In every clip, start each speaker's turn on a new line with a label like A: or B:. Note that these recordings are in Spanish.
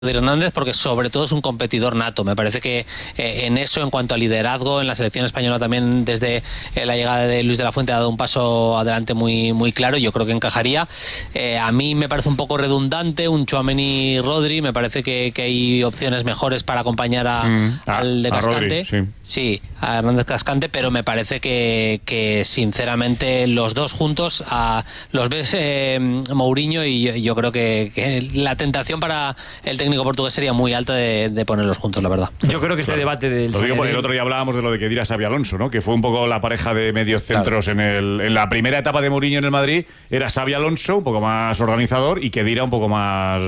A: Hernández porque sobre todo es un competidor nato. Me parece que en eso, en cuanto a liderazgo, en la selección española también desde la llegada de Luis de la Fuente ha dado un paso adelante muy claro. Yo creo que encajaría. A mí me parece un poco redundante un Tchouaméni Rodri. Me parece que hay opciones mejores para acompañar al de Cascante.
B: Rodri,
A: sí, a Hernández Cascante, pero me parece que sinceramente los dos juntos los ves Mourinho, y yo creo que la tentación para el técnico portugués sería muy alta de ponerlos juntos, la verdad.
C: Yo creo que este debate del...
B: Lo digo porque el otro día hablábamos de lo de que diera Xabi Alonso, ¿no? Que fue un poco la pareja de mediocentros en la primera etapa de Mourinho en el Madrid. Era Xabi Alonso, un poco más organizador, y Khedira un poco más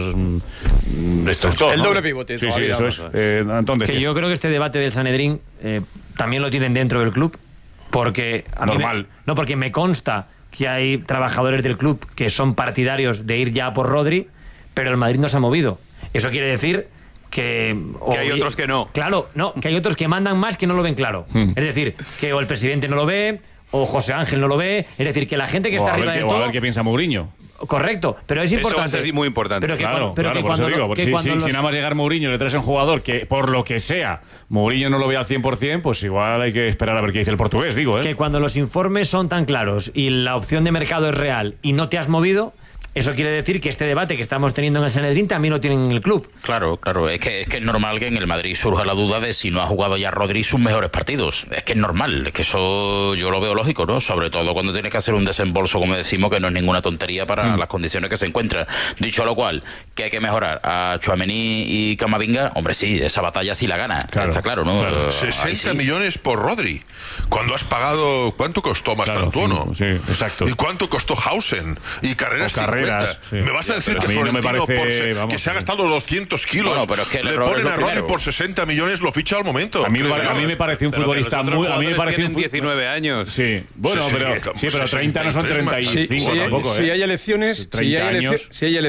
B: destructor.
D: El
B: ¿no?
D: doble pivote.
B: Sí, eso es. Antón,
C: que yo creo que este debate del Sanedrín también lo tienen dentro del club, porque porque me consta que hay trabajadores del club que son partidarios de ir ya por Rodri, pero el Madrid no se ha movido. Eso quiere decir que
D: hay otros que no.
C: Claro, no, que hay otros que mandan más que no lo ven claro. Es decir, que o el presidente no lo ve, o José Ángel no lo ve. Es decir, que la gente que está arriba del todo...
B: a ver qué piensa Mourinho.
C: Correcto, pero es importante.
D: Eso va a ser muy importante.
C: Pero
B: Claro, por eso digo, si nada más llegar Mourinho le traes a un jugador que, por lo que sea, Mourinho no lo ve al 100%, pues igual hay que esperar a ver qué dice el portugués, digo, ¿eh?
C: Que cuando los informes son tan claros y la opción de mercado es real y no te has movido... Eso quiere decir que este debate que estamos teniendo en el Sanedrín también lo tienen en el club.
E: Claro. Es que es normal que en el Madrid surja la duda de si no ha jugado ya Rodri sus mejores partidos. Es que es normal, es que eso yo lo veo lógico, ¿no? Sobre todo cuando tienes que hacer un desembolso, como decimos, que no es ninguna tontería para las condiciones que se encuentra. Dicho lo cual, que hay que mejorar a Tchouaméni y Camavinga, hombre, sí, esa batalla sí la gana, está claro, ¿no?
F: 60 millones por Rodri. Cuando has pagado, ¿cuánto costó Mastantuono?
B: Sí, exacto.
F: ¿Y cuánto costó Hausen? Y Carreras.
B: Sí.
F: ¿Me vas a decir que
B: Florentino
F: Florentino,
B: me parece,
F: que se ha gastado 200 kilos,
E: bueno, pero es que
F: le ponen a Rodri por 60 millones, lo ficha al momento?
B: A mí me parece un futbolista muy... A mí me parece un
D: 19 años.
B: Sí, bueno, pero 30 no son 35 tampoco,
D: Si hay elecciones...
B: 30 años.
D: Si hay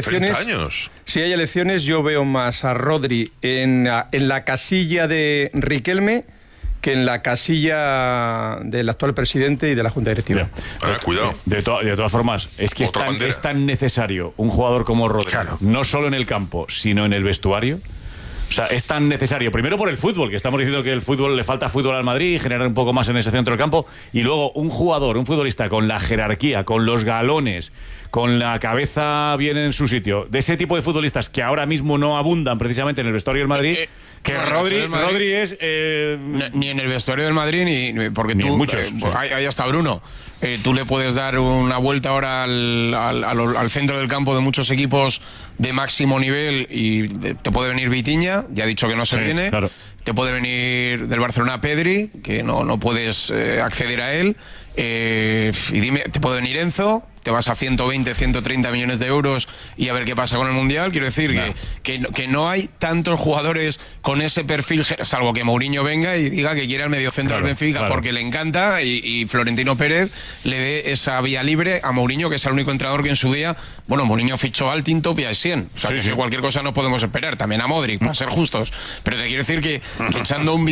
D: elecciones, yo veo más a Rodri en la casilla de Riquelme que en la casilla del actual presidente y de la Junta Directiva.
F: Cuidado.
B: De todas formas, es que es tan necesario un jugador como Rodri, no solo en el campo, sino en el vestuario. O sea, es tan necesario, primero por el fútbol, que estamos diciendo que el fútbol, le falta fútbol al Madrid, generar un poco más en ese centro del campo, y luego un futbolista con la jerarquía, con los galones, con la cabeza bien en su sitio, de ese tipo de futbolistas que ahora mismo no abundan precisamente en el vestuario del Madrid, que Rodri es...
G: Ni en el vestuario del Madrid, ni porque
B: ni
G: tú...
B: muchos,
G: ahí está Bruno. Tú le puedes dar una vuelta ahora al centro del campo de muchos equipos de máximo nivel y te puede venir Vitinha, ya ha dicho que no se viene.
B: Claro.
G: Te puede venir del Barcelona Pedri, que no puedes acceder a él. Y dime, te puede venir Enzo, te vas a 120, 130 millones de euros y a ver qué pasa con el Mundial. Quiero decir que no hay tantos jugadores con ese perfil, salvo que Mourinho venga y diga que quiere al mediocentro del Benfica porque le encanta y Florentino Pérez le dé esa vía libre a Mourinho, que es el único entrenador que en su día, bueno, Mourinho fichó al Tinto y a Essien. O sea, que cualquier cosa nos podemos esperar. También a Modric, para ser justos. Pero te quiero decir que echando un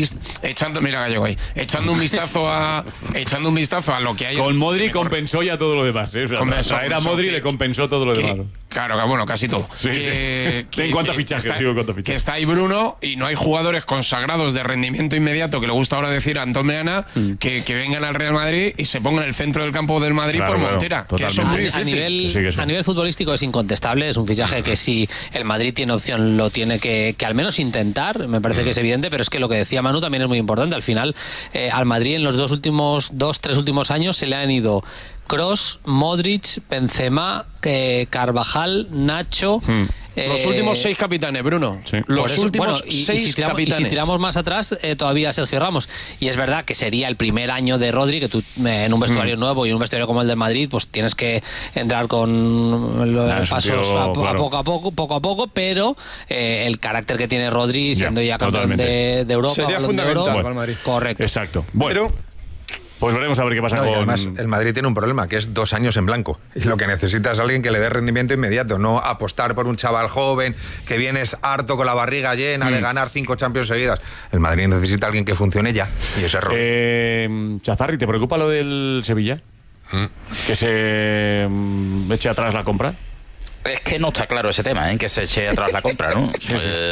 G: vistazo a lo que hay...
B: Con Modric compensó ya todo lo demás, ¿eh? O sea, traer a Modric le compensó todo lo demás.
G: Claro, bueno, casi todo.
B: En cuanto a fichajes,
G: que está ahí Bruno y no hay jugadores consagrados de rendimiento inmediato, que le gusta ahora decir a Antón Meana, que vengan al Real Madrid y se pongan en el centro del campo del Madrid por Montera. Que eso es muy difícil.
A: A nivel futbolístico es incontestable, es un fichaje que si el Madrid tiene opción lo tiene que al menos intentar, me parece que es evidente, pero es que lo que decía Manu también es muy importante. Al final, al Madrid en los tres últimos años se le han ido Kroos, Modric, Benzema, Carvajal, Nacho...
G: Los últimos 6 capitanes, Bruno. Sí. Los últimos 6 capitanes.
A: Y si tiramos más atrás, todavía Sergio Ramos. Y es verdad que sería el primer año de Rodri, que tú en un vestuario nuevo y en un vestuario como el del Madrid, pues tienes que entrar con pasos poco a poco, pero el carácter que tiene Rodri, siendo ya campeón de Europa,
D: sería fundamental para el Madrid.
A: Correcto.
B: Exacto. Bueno. Pues veremos a ver qué pasa con...
H: Además, el Madrid tiene un problema, que es 2 años en blanco. Y lo que necesita es alguien que le dé rendimiento inmediato, no apostar por un chaval joven que vienes harto con la barriga llena de ganar 5 Champions seguidas. El Madrid necesita alguien que funcione ya. Y ese error.
B: Chazarri, ¿te preocupa lo del Sevilla? ¿Que se eche atrás la compra?
E: Es que no está claro ese tema, en que se eche atrás la compra, ¿no?